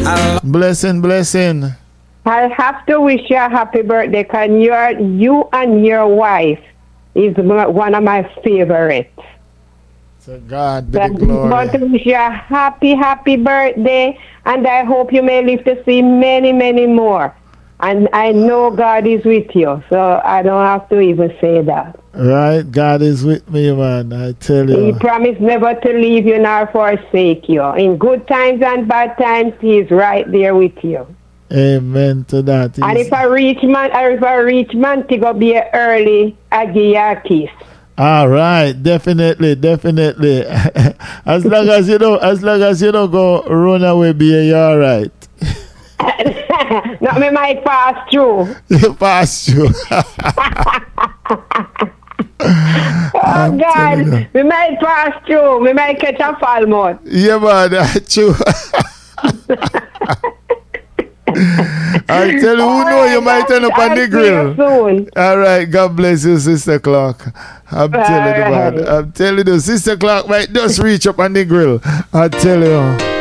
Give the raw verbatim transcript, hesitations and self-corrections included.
Blessing, blessing. I have to wish you a happy birthday because you're, you and your wife is one of my favorites. So God be the glory. I want to wish you a happy, happy birthday, and I hope you may live to see many, many more. And I know God is with you, so I don't have to even say that. Right, God is with me, man. I tell you. He promised never to leave you nor forsake you. In good times and bad times, He is right there with you. Amen to that. And if I reach man, or if I reach man, to go be early, I give you a kiss. All right, definitely, definitely. As long as you don't, as long as you don't go run away, be you all right. No, me might pass through. You pass through. Oh God, we might pass through. We might catch a fall mode. Yeah, man, that's true. I tell you, who All know right, you might turn up on the grill. Soon. All right, God bless you, Sister Clark. I'm All telling you, right. man. I'm telling you, Sister Clark might just reach up on the grill. I tell you.